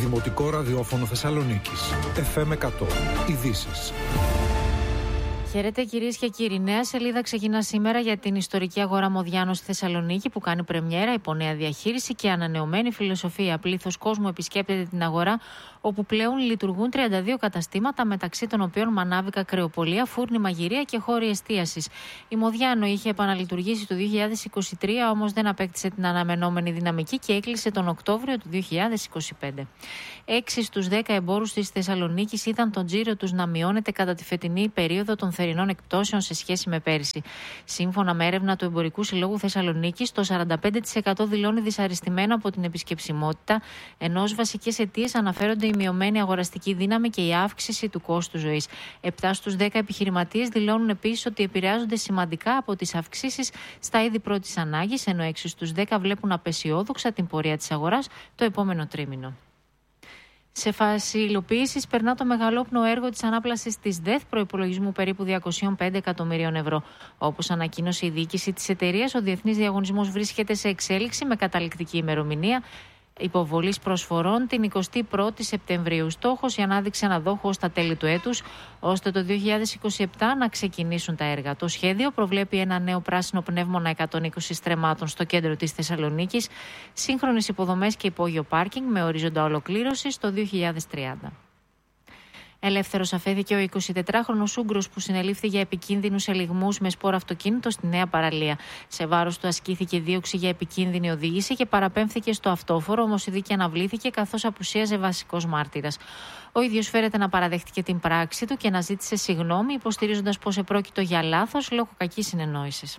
Δημοτικό Ραδιόφωνο Θεσσαλονίκης. FM 100. Ειδήσεις. Χαίρετε κυρίες και κύριοι. Νέα σελίδα ξεκινά σήμερα για την ιστορική αγορά Μοδιάνο στη Θεσσαλονίκη που κάνει πρεμιέρα υπό νέα διαχείριση και ανανεωμένη φιλοσοφία. Πλήθος κόσμου επισκέπτεται την αγορά, όπου πλέον λειτουργούν 32 καταστήματα, μεταξύ των οποίων μανάβικα, κρεοπολία, φούρνη, μαγειρία και χώροι εστίασης. Η Μοδιάνο είχε επαναλειτουργήσει το 2023, όμως δεν απέκτησε την αναμενόμενη δυναμική και έκλεισε τον Οκτώβριο του 2025. 6 στους 10 εμπόρους της Θεσσαλονίκης είδαν τον τζίρο τους να μειώνεται κατά τη φετινή περίοδο των θερινών εκπτώσεων σε σχέση με πέρυσι. Σύμφωνα με έρευνα του Εμπορικού Συλλόγου Θεσσαλονίκης, το 45% δηλώνει δυσαρεστημένο από την επισκεψιμότητα, ενώ ως βασικές αιτίες αναφέρονται η μειωμένη αγοραστική δύναμη και η αύξηση του κόστου ζωής. 7 στους 10 επιχειρηματίες δηλώνουν επίσης ότι επηρεάζονται σημαντικά από τις αυξήσεις στα είδη πρώτης ανάγκης, ενώ 6 στους 10 βλέπουν απεσιόδοξα την πορεία της αγοράς το επόμενο τρίμηνο. Σε φάση υλοποίησης περνά το μεγαλόπνοο έργο της ανάπλασης της ΔΕΘ προϋπολογισμού περίπου 205 εκατομμυρίων ευρώ. Όπως ανακοίνωσε η διοίκηση της εταιρείας, ο διεθνής διαγωνισμός βρίσκεται σε εξέλιξη με καταληκτική ημερομηνία υποβολής προσφορών την 21η Σεπτεμβρίου. Στόχος η ανάδειξη αναδόχου ως τα τέλη του έτους, ώστε το 2027 να ξεκινήσουν τα έργα. Το σχέδιο προβλέπει ένα νέο πράσινο πνεύμονα 120 στρεμμάτων στο κέντρο της Θεσσαλονίκης, σύγχρονες υποδομές και υπόγειο πάρκινγκ με ορίζοντα ολοκλήρωση το 2030. Ελεύθερος αφέθηκε ο 24χρονος Ούγγρος που συνελήφθη για επικίνδυνους ελιγμούς με σπόρο αυτοκίνητο στη Νέα Παραλία. Σε βάρος του ασκήθηκε δίωξη για επικίνδυνη οδήγηση και παραπέμφθηκε στο αυτόφορο, όμως η δίκη αναβλήθηκε καθώς απουσίαζε βασικός μάρτυρας. Ο ίδιος φέρεται να παραδέχτηκε την πράξη του και να ζήτησε συγγνώμη, υποστηρίζοντας πως επρόκειτο για λάθος λόγω κακής συνεννόησης.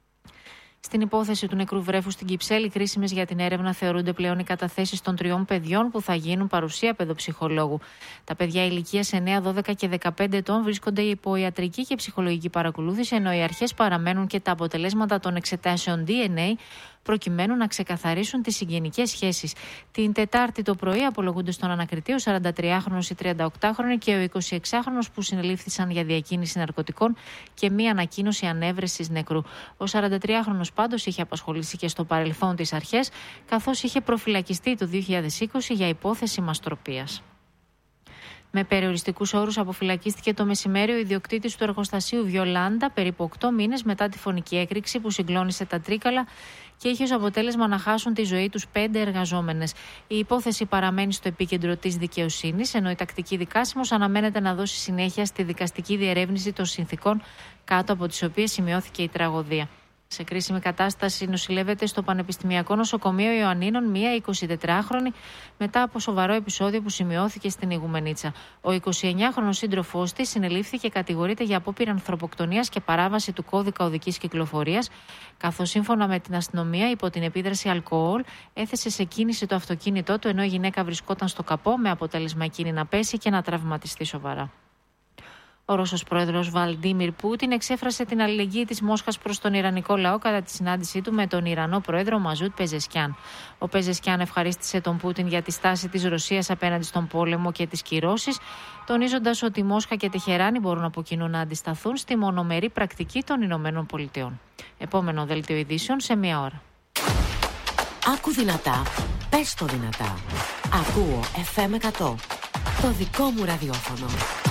Στην υπόθεση του νεκρού βρέφους στην Κυψέλη, κρίσιμες για την έρευνα θεωρούνται πλέον οι καταθέσεις των 3 παιδιών που θα γίνουν παρουσία παιδοψυχολόγου. Τα παιδιά ηλικίας 9, 12 και 15 ετών βρίσκονται υπό ιατρική και ψυχολογική παρακολούθηση, ενώ οι αρχές παραμένουν και τα αποτελέσματα των εξετάσεων DNA προκειμένου να ξεκαθαρίσουν τις συγγενικές σχέσεις. Την Τετάρτη το πρωί απολογούνται στον ανακριτή ο 43χρονος, η 38χρονη και ο 26χρονος που συνελήφθησαν για διακίνηση ναρκωτικών και μία ανακοίνωση ανέβρεσης νεκρού. Ο 43χρονος πάντως είχε απασχολήσει και στο παρελθόν τις αρχές, καθώς είχε προφυλακιστεί το 2020 για υπόθεση μαστροπίας. Με περιοριστικούς όρους αποφυλακίστηκε το μεσημέρι ο ιδιοκτήτης του εργοστασίου Βιολάντα περίπου 8 μήνες μετά τη φωνική έκρηξη που συγκλώνησε τα Τρίκαλα και είχε ως αποτέλεσμα να χάσουν τη ζωή τους 5 εργαζόμενες. Η υπόθεση παραμένει στο επίκεντρο της δικαιοσύνης, ενώ η τακτική δικάσιμος αναμένεται να δώσει συνέχεια στη δικαστική διερεύνηση των συνθηκών κάτω από τις οποίες σημειώθηκε η τραγωδία. Σε κρίσιμη κατάσταση νοσηλεύεται στο Πανεπιστημιακό Νοσοκομείο Ιωαννίνων μία 24χρονη μετά από σοβαρό επεισόδιο που σημειώθηκε στην Ιγουμενίτσα. Ο 29χρονος σύντροφός της συνελήφθη και κατηγορείται για απόπειρα ανθρωποκτονίας και παράβαση του κώδικα οδικής κυκλοφορίας, καθώς σύμφωνα με την αστυνομία υπό την επίδραση αλκοόλ έθεσε σε κίνηση το αυτοκίνητό του ενώ η γυναίκα βρισκόταν στο καπό, με αποτέλεσμα εκείνη να πέσει και να τραυματιστεί σοβαρά. Ο Ρώσος πρόεδρος Βλαντίμιρ Πούτιν εξέφρασε την αλληλεγγύη της Μόσχας προς τον Ιρανικό λαό κατά τη συνάντησή του με τον Ιρανό πρόεδρο Μαζούτ Πεζεσκιάν. Ο Πεζεσκιάν ευχαρίστησε τον Πούτιν για τη στάση της Ρωσίας απέναντι στον πόλεμο και τις κυρώσεις, τονίζοντας ότι η Μόσχα και Τεχεράνη μπορούν από κοινού να αντισταθούν στη μονομερή πρακτική των Ηνωμένων Πολιτειών. Επόμενο δελτίο ειδήσεων σε 1 ώρα. Άκου δυνατά, πες το δυνατά. Ακούω FM 100, το δικό μου ραδιόφωνο.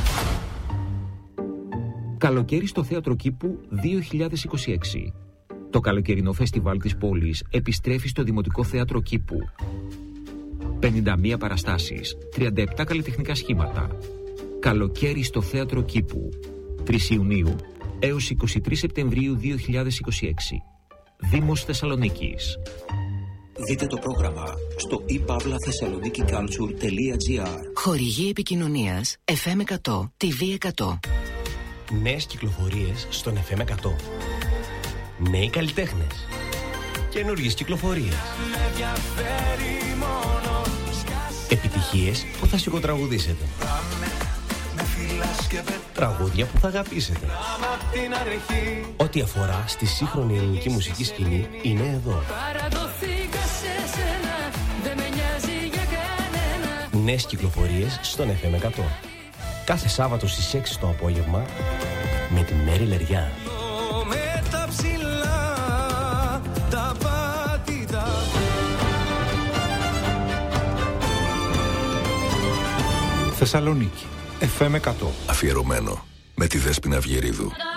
Καλοκαίρι στο Θέατρο Κήπου 2026. Το καλοκαιρινό φεστιβάλ της πόλης επιστρέφει στο Δημοτικό Θέατρο Κήπου. 51 παραστάσεις, 37 καλλιτεχνικά σχήματα. Καλοκαίρι στο Θέατρο Κήπου. 3 Ιουνίου έως 23 Σεπτεμβρίου 2026. Δήμος Θεσσαλονίκης. Δείτε το πρόγραμμα στο ipavlathessaloniki.culture.gr. Χορηγή επικοινωνίας FM 100, TV 100. Νέες κυκλοφορίες στον FM 100. Νέοι καλλιτέχνες. Καινούργιες κυκλοφορίες. Επιτυχίες που θα σιγοτραγουδήσετε. Τραγούδια που θα αγαπήσετε. Ό,τι αφορά στη σύγχρονη ελληνική μουσική σκηνή είναι εδώ. Νέες κυκλοφορίες στον FM 100. Κάθε Σάββατο στις 6 το απόγευμα με τη Μέρη Λεριά. Θεσσαλονίκη FM 100. Αφιερωμένο με τη Δέσποινα Αυγερίδου.